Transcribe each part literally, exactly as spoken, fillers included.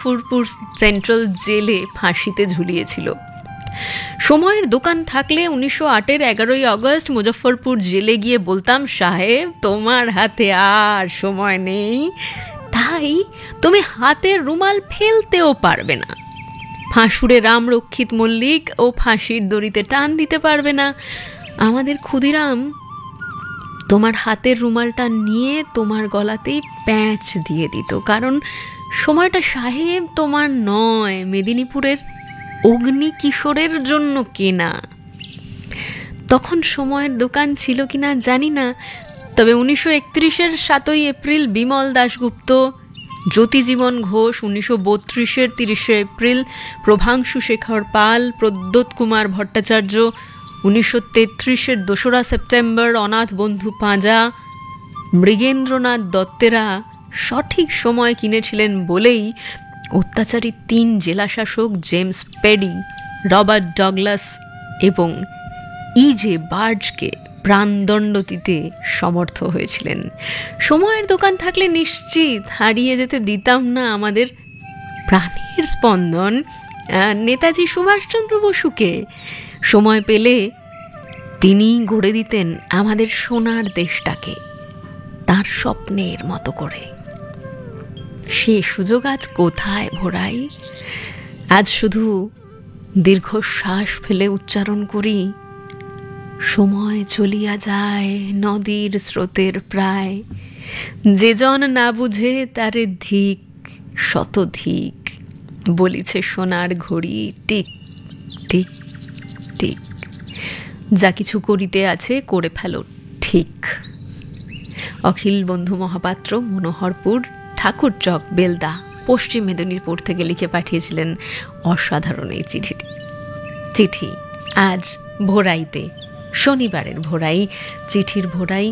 Muzaffarpur central জেলে ফাঁসিতে ঝুলিয়েছিল। সময়ের দোকান থাকলে উনিশশো আটের এগারোই আগস্ট মুজফ্ফরপুর জেলে গিয়ে বলতাম, সাহেব তোমার হাতে আর সময় নেই, তাই তুমি হাতের রুমাল ফেলতেও পারবে না। ফাঁসুড়ে রামরক্ষিত মল্লিক ও ফাঁসির দড়িতে টান দিতে পারবে না। আমাদের ক্ষুদিরাম তোমার হাতের রুমালটা নিয়ে তোমার গলাতেই প্যাঁচ দিয়ে দিত, কারণ সময়টা সাহেব তোমার নয়, মেদিনীপুরের অগ্নি কিশোরের জন্য কেনা। তখন সময়ের দোকান ছিল কিনা জানি না, তবে উনিশশো একত্রিশের সাতই এপ্রিল বিমল দাশগুপ্ত, জ্যোতিজীবন ঘোষ, উনিশশো বত্রিশের তিরিশে এপ্রিল প্রভাংশু শেখর পাল, প্রদ্যোৎ কুমার ভট্টাচার্য, উনিশশো তেত্রিশের দোসরা সেপ্টেম্বর অনাথ বন্ধু পাঁজা, মৃগেন্দ্রনাথ দত্তেরা সঠিক সময় কিনেছিলেন বলেই অত্যাচারী তিন জেলাশাসক জেমস পেডি, রবার্ট ডগলাস এবং ইজে বার্জকে প্রাণদণ্ড দিতে সমর্থ হয়েছিলেন। সময়ের দোকান থাকলে নিশ্চিত হারিয়ে যেতে দিতাম না আমাদের প্রাণের স্পন্দন নেতাজি সুভাষচন্দ্র বসুকে। সময় পেলে তিনি গড়ে দিতেন আমাদের সোনার দেশটাকে তার স্বপ্নের মতো করে। সে সুযোগ আজ কোথায় ভোরাই? আজ শুধু দীর্ঘশ্বাস ফেলে উচ্চারণ করি, সময় চলিয়া যায় নদীর স্রোতের প্রায়, যে জন না বুঝে তারে ধিক শতধিক, বলিছে সোনার ঘড়ি টিক টিক টিক, যা কিছু করিতে আছে করে ফেলো ঠিক। অখিল বন্ধু মহাপাত্র, মনোহরপুর, ঠাকুরচক, বেলদা, পশ্চিম মেদিনীপুর থেকে লিখে পাঠিয়েছিলেন অসাধারণ এই চিঠিটি। চিঠি আজ ভোরাইতে, শনিবারের ভোরাই, চিঠির ভোরাই,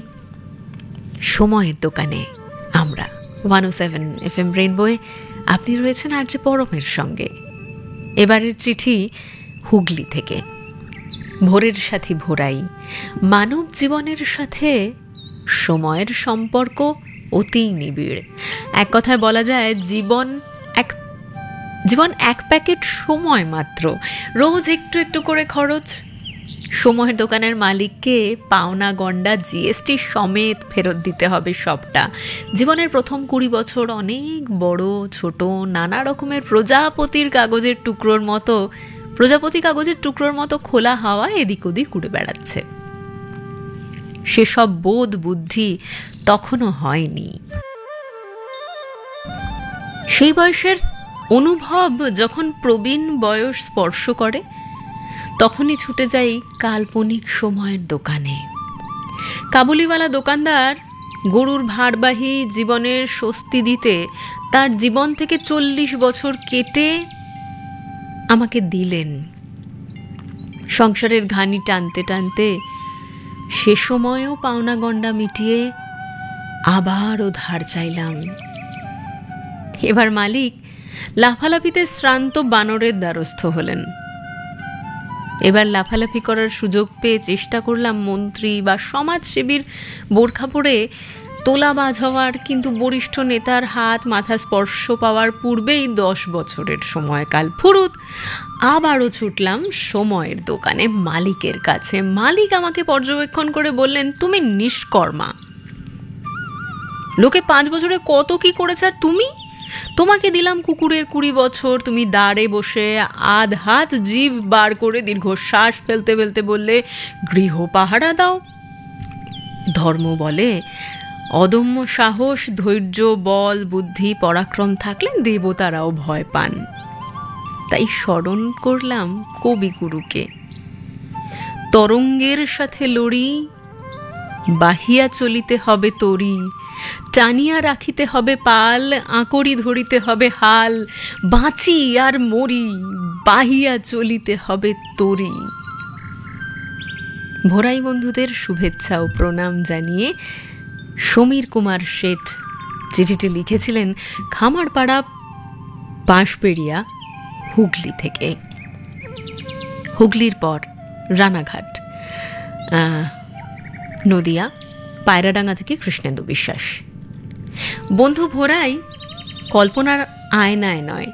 সময়ের দোকানে আমরা ওয়ান ও সেভেন এফ এম রেইনবোয়ে। আপনি রয়েছেন আর যে পরমের সঙ্গে। এবারের চিঠি হুগলি থেকে। ভোরের সাথী ভোরাই, মানব জীবনের সাথে সময়ের সম্পর্ক অতি নিবিড়। এক কথায় বলা যায় জীবন এক জীবন এক প্যাকেট সময় মাত্র, রোজ একটু একটু করে খরচ। সময়ের দোকানের মালিককে পাওনা গন্ডা জিএসটি সমেত ফেরত দিতে হবে সবটা। জীবনের প্রথম কুড়ি বছর অনেক বড় ছোট নানা রকমের প্রজাপতির কাগজের টুকরোর মতো প্রজাপতি কাগজের টুকরোর মতো খোলা হাওয়া এদিক ওদিক উড়ে বেড়াচ্ছে। সেসব বোধ বুদ্ধি তখনও হয়নি। সেই বয়সের অনুভব যখন প্রবীণ বয়স স্পর্শ করে, তখনই ছুটে যাই কাল্পনিক সময়ের দোকানে। কাবুলিওয়ালা দোকানদার গরুর ভাড়বাহী জীবনের স্বস্তি দিতে তার জীবন থেকে চল্লিশ বছর কেটে আমাকে দিলেন। সংসারের ঘানি টানতে টানতে সে সময়ও পাওনা গন্ডা মিটিয়ে আবারও ধার চাইলাম। এবার মালিক লাফালাফিতে শ্রান্ত বানরের দ্বারস্থ হলেন। এবার লাফালাফি করার সুযোগ পেয়ে চেষ্টা করলাম মন্ত্রী বা সমাজসেবীর বোরখা পরে তোলাবাজ হওয়ার, কিন্তু বরিষ্ঠ নেতার হাত মাথা স্পর্শ পাওয়ার পূর্বেই দশ বছরের সময়কাল ফুরুত। আবারও ছুটলাম সময়ের দোকানে মালিকের কাছে। মালিক আমাকে পর্যবেক্ষণ করে বললেন, তুমি নিষ্কর্মা, লোকে পাঁচ বছরে কত কি করেছে, আর তুমি? তোমাকে দিলাম কুকুরের কুড়ি বছর, তুমি দাঁড়ে বসে আধ হাত জিভ বার করে দীর্ঘশ্বাস ফেলতে ফেলতে বললে, গৃহ পাহারা দাও। ধর্ম বলে অদম্য সাহস, ধৈর্য, বল, বুদ্ধি, পরাক্রম থাকলে দেবতারাও ভয় পান। তাই স্মরণ করলাম কবিগুরুকে। তরঙ্গের সাথে লড়ি, বাহিয়া চলিতে হবে তরি, টানিয়া রাখিতে হবে পাল, আঁকড়ি ধরিতে হবে হাল, বাঁচি আর মরি, বাহিয়া চলিতে হবে তরি। ভোরাই বন্ধুদের শুভেচ্ছা ও প্রণাম জানিয়ে সমীর কুমার শেঠ চিঠিটি লিখেছিলেন খামারপাড়া, বাঁশবেড়িয়া, হুগলি থেকে। হুগলির পর রানাঘাট, নদিয়া, পায়রাডাঙ্গা থেকে কৃষ্ণেন্দু বিশ্বাস। বন্ধু ভোরাই কল্পনার আয়নায় নয়,